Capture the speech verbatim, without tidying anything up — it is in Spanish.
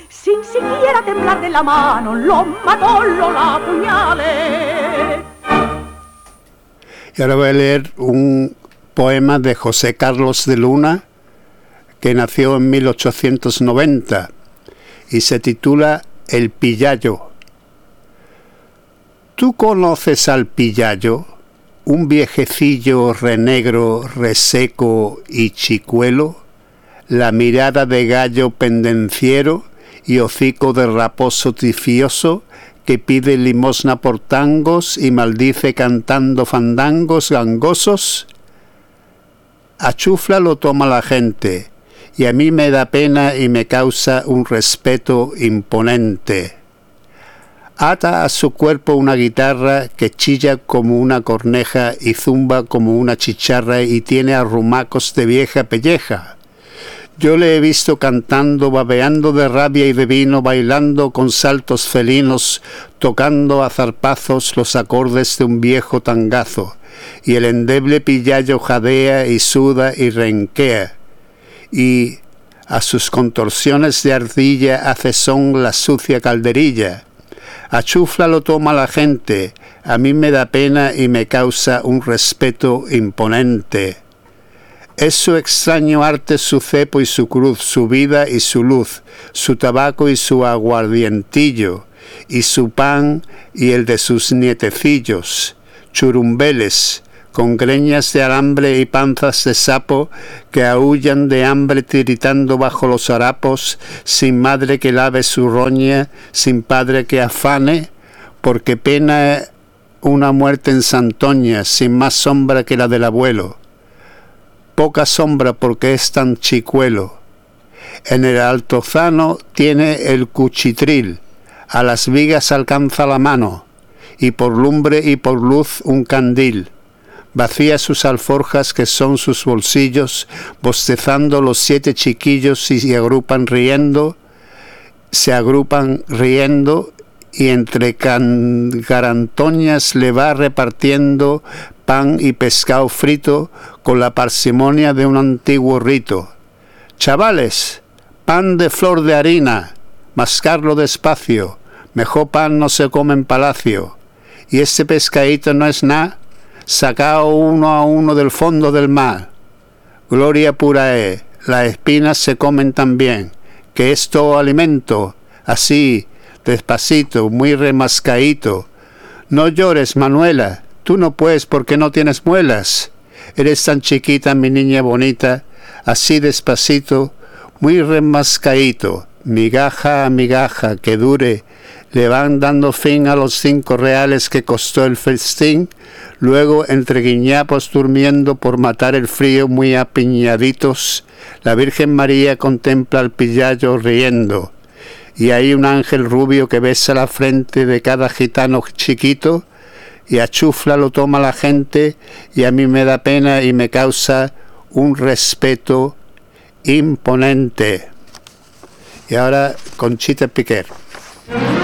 sin siquiera temblar de la mano, lo mató, lo la puñale. Y ahora voy a leer un poema de José Carlos de Luna, que nació en mil ochocientos noventa y se titula El Pillayo. ¿Tú conoces al Pillayo? Un viejecillo renegro, reseco y chicuelo, la mirada de gallo pendenciero y hocico de raposo tifioso, que pide limosna por tangos y maldice cantando fandangos gangosos. A chufla lo toma la gente, y a mí me da pena y me causa un respeto imponente. Ata a su cuerpo una guitarra que chilla como una corneja y zumba como una chicharra y tiene arrumacos de vieja pelleja. Yo le he visto cantando, babeando de rabia y de vino, bailando con saltos felinos, tocando a zarpazos los acordes de un viejo tangazo, y el endeble Pillayo jadea y suda y renquea, y a sus contorsiones de ardilla hace son la sucia calderilla. A chufla lo toma la gente, a mí me da pena y me causa un respeto imponente. Es su extraño arte, su cepo y su cruz, su vida y su luz, su tabaco y su aguardientillo, y su pan y el de sus nietecillos, churumbeles, con greñas de alambre y panzas de sapo, que aúllan de hambre tiritando bajo los harapos, sin madre que lave su roña, sin padre que afane, porque pena una muerte en Santoña, sin más sombra que la del abuelo. Poca sombra porque es tan chicuelo. En el altozano tiene el cuchitril, a las vigas alcanza la mano, y por lumbre y por luz un candil. Vacía sus alforjas que son sus bolsillos, bostezando los siete chiquillos y se agrupan riendo, se agrupan riendo, y entre can- garantoñas le va repartiendo pan y pescado frito con la parsimonia de un antiguo rito. Chavales, pan de flor de harina, mascarlo despacio, mejor pan no se come en palacio. Y este pescadito no es nada, sacado uno a uno del fondo del mar. Gloria pura es, las espinas se comen también, que es todo alimento, así, despacito, muy remascadito. No llores, Manuela, tú no puedes porque no tienes muelas. Eres tan chiquita, mi niña bonita, así despacito, muy remascadito. Migaja a migaja, que dure, le van dando fin a los cinco reales que costó el festín. Luego, entre guiñapos durmiendo por matar el frío muy apiñaditos, la Virgen María contempla al Pillayo riendo. Y hay un ángel rubio que besa la frente de cada gitano chiquito, y a chufla lo toma la gente, y a mí me da pena y me causa un respeto imponente. Y ahora Conchita Piquer.